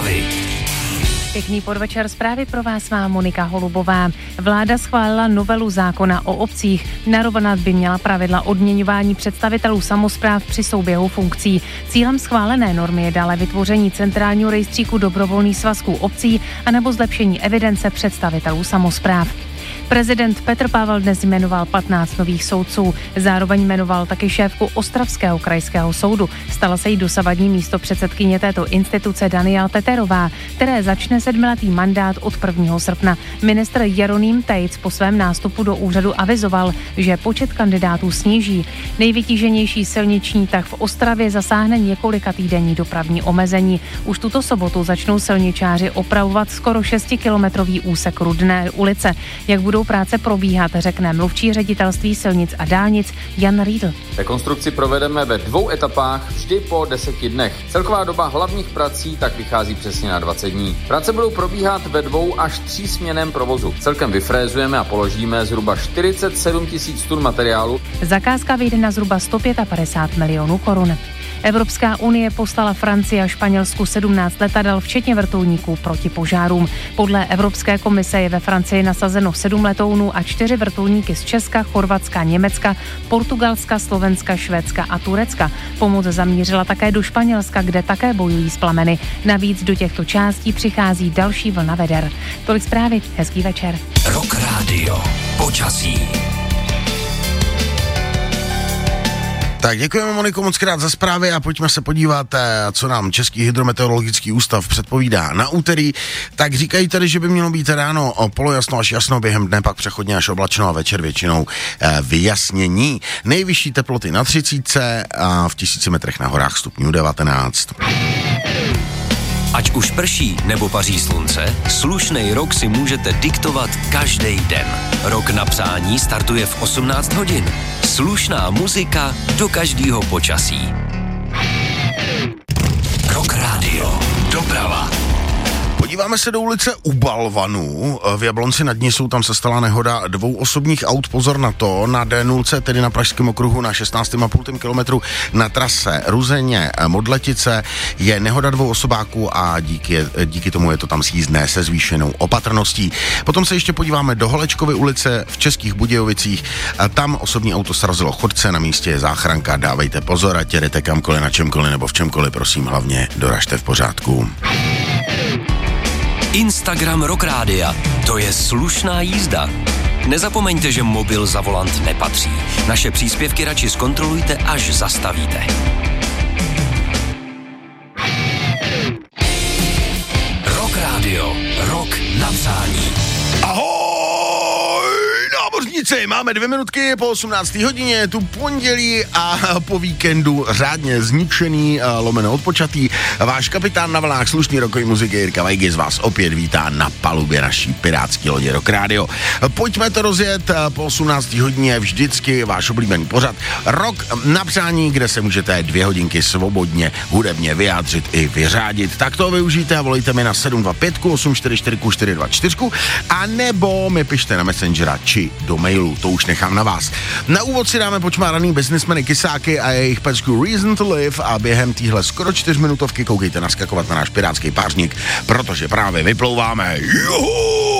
zprávy. Pěkný podvečer, zprávy pro vás má Monika Holubová. Vláda schválila novelu zákona o obcích. Narovnat by měla pravidla odměňování představitelů samospráv při souběhu funkcí. Cílem schválené normy je dále vytvoření centrálního rejstříku dobrovolných svazků obcí anebo zlepšení evidence představitelů samospráv. Prezident Petr Pavel dnes jmenoval 15 nových soudců. Zároveň jmenoval taky šéfku Ostravského krajského soudu. Stala se jí dosavadní místopředsedkyně této instituce Daniela Teterová, které začne 7letý mandát od 1. srpna. Ministr Jeroným Tejc po svém nástupu do úřadu avizoval, že počet kandidátů sníží. Nejvytíženější silniční tah v Ostravě zasáhne několika týdenní dopravní omezení. Už tuto sobotu začnou silničáři opravovat skoro 6kilometrový úsek Rudné ulice. Jak budou práce probíhat, řekne mluvčí ředitelství silnic a dálnic Jan Riedl. Rekonstrukci provedeme ve 2 etapách, vždy po 10 dnech. Celková doba hlavních prací tak vychází přesně na 20 dní. Práce budou probíhat ve 2 až 3 směnném provozu. Celkem vyfrézujeme a položíme zhruba 47 000 tun materiálu. Zakázka vyjde na zhruba 155 milionů korun. Evropská unie poslala Francii a Španělsku 17 letadel, včetně vrtulníků proti požárům. Podle Evropské komise je ve Francii nasazeno 7 letounů a 4 vrtulníky z Česka, Chorvatska, Německa, Portugalska, Slovenska, Švédska a Turecka. Pomoc zamířila také do Španělska, kde také bojují s plameny. Navíc do těchto částí přichází další vlna veder. Tolik zprávy, hezký večer. Rock Radio. Počasí. Tak děkujeme, Moniko, moc krát za zprávy a pojďme se podívat, co nám Český hydrometeorologický ústav předpovídá na úterý. Tak říkají tady, že by mělo být ráno polojasno až jasno, během dne pak přechodně až oblačno a večer většinou vyjasnění. Nejvyšší teploty na 30 a v 1000 metrech na horách stupňů 19. Ať už prší nebo paří slunce, slušnej rok si můžete diktovat každý den. Rok na přání startuje v 18 hodin. Slušná muzika do každého počasí. Rock Radio. Doprava. Podíváme se do ulice U Balvanů. V Jablonci nad Nisou tam se stala nehoda 2 osobních aut. Pozor na to, na D0, tedy na Pražském okruhu na 16,5 kilometru na trase Ruzeně Modletice je nehoda 2 osobáků a díky tomu je to tam sjízdné se zvýšenou opatrností. Potom se ještě podíváme do Holečkovy ulice v Českých Budějovicích. Tam osobní auto srazilo chodce, na místě je záchranka. Dávejte pozor, ať jedete kamkoliv, na čemkoliv nebo v čemkoliv, prosím, hlavně doražte v pořádku. Instagram Rock Rádia. To je slušná jízda. Nezapomeňte, že mobil za volant nepatří. Naše příspěvky radši zkontrolujte, až zastavíte. Rock Radio. Rock na přání. Ahoj, námořníci, máme 2 minutky po 18. hodině, tu pondělí a po víkendu řádně zničený, lomeno odpočatý. Váš kapitán na vlnách slušný rockový muziky Jirka Vajgis vás opět vítá na palubě naší pirátský lodě Rock Radio. Pojďme to rozjet po 18. hodině, vždycky váš oblíbený pořad Rock na přání, kde se můžete 2 hodinky svobodně hudebně vyjádřit i vyřádit. Tak to využijte a volejte mi na 725 844 424 a nebo mi pište na Messengera či do mailu, to už nechám na vás. Na úvod si dáme počmáraný biznismeny Kysáky a jejich pecku Reason to Live a během téhle skoro 4 minutovky koukejte naskakovat na náš pirátský pářník, protože právě vyplouváme. Juhu!